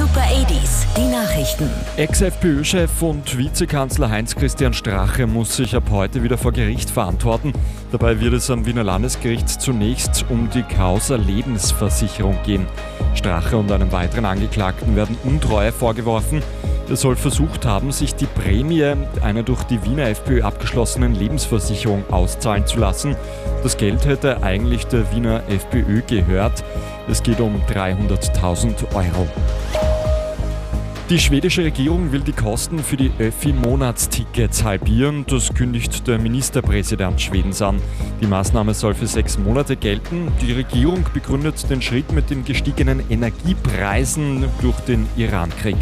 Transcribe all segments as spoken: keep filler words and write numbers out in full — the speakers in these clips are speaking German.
Super achtziger, die Nachrichten. Ex-FPÖ-Chef und Vizekanzler Heinz-Christian Strache muss sich ab heute wieder vor Gericht verantworten. Dabei wird es am Wiener Landesgericht zunächst um die Causa Lebensversicherung gehen. Strache und einem weiteren Angeklagten werden Untreue vorgeworfen. Er soll versucht haben, sich die Prämie einer durch die Wiener FPÖ abgeschlossenen Lebensversicherung auszahlen zu lassen. Das Geld hätte eigentlich der Wiener FPÖ gehört. Es geht um dreihunderttausend Euro. Die schwedische Regierung will die Kosten für die Öffi-Monatstickets halbieren. Das kündigt der Ministerpräsident Schwedens an. Die Maßnahme soll für sechs Monate gelten. Die Regierung begründet den Schritt mit den gestiegenen Energiepreisen durch den Irankrieg.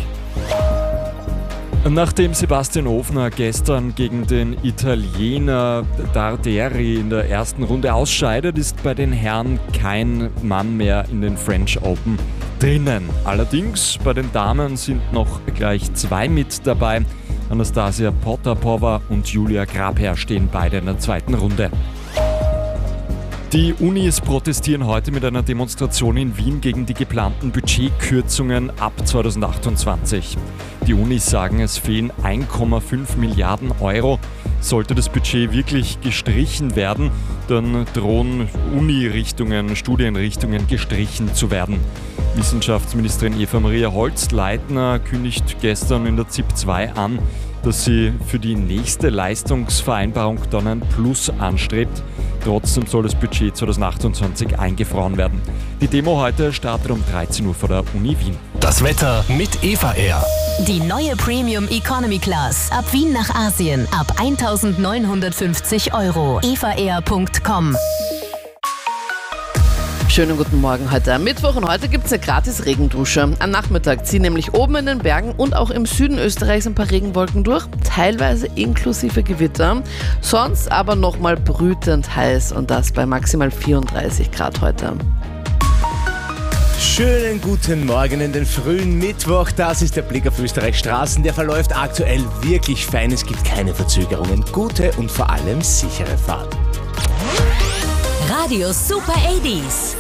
Nachdem Sebastian Ofner gestern gegen den Italiener Darderi in der ersten Runde ausscheidet, ist bei den Herren kein Mann mehr in den French Open drinnen. Allerdings bei den Damen sind noch gleich zwei mit dabei. Anastasia Potapova und Julia Grabherr stehen beide in der zweiten Runde. Die Unis protestieren heute mit einer Demonstration in Wien gegen die geplanten Budgetkürzungen ab zweitausendachtundzwanzig. Die Unis sagen, es fehlen eins Komma fünf Milliarden Euro. Sollte das Budget wirklich gestrichen werden, dann drohen Uni-Richtungen, Studienrichtungen gestrichen zu werden. Wissenschaftsministerin Eva Maria Holzleitner kündigt gestern in der Z I P zwei an, dass sie für die nächste Leistungsvereinbarung dann ein Plus anstrebt. Trotzdem soll das Budget zweitausendachtundzwanzig eingefroren werden. Die Demo heute startet um dreizehn Uhr vor der Uni Wien. Das Wetter mit Eva Air. Die neue Premium Economy Class. Ab Wien nach Asien. Ab eintausendneunhundertfünfzig Euro. eva air punkt com. Schönen guten Morgen heute am Mittwoch und heute gibt es eine gratis Regendusche. Am Nachmittag ziehen nämlich oben in den Bergen und auch im Süden Österreichs ein paar Regenwolken durch, teilweise inklusive Gewitter. Sonst aber nochmal brütend heiß und das bei maximal vierunddreißig Grad heute. Schönen guten Morgen in den frühen Mittwoch. Das ist der Blick auf Österreichs Straßen. Der verläuft aktuell wirklich fein. Es gibt keine Verzögerungen. Gute und vor allem sichere Fahrt. Radio Super achtziger.